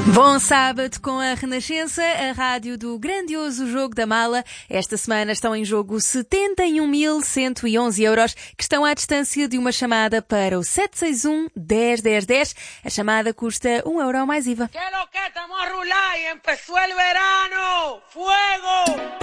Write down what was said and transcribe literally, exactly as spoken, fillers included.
Bom sábado com a Renascença, a rádio do grandioso Jogo da Mala. Esta semana estão em jogo setenta e um mil cento e onze euros que estão à distância de uma chamada para o sete seis um, dez, dez, dez. A chamada custa um euro mais I V A. ¿Qué es lo que estamos a rular y empezó el verano? ¡Fuego!